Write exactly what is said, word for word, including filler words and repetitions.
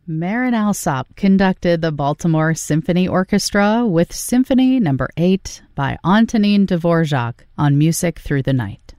Marin Alsop conducted the Baltimore Symphony Orchestra with Symphony Number eight by Antonin Dvorak on Music Through the Night.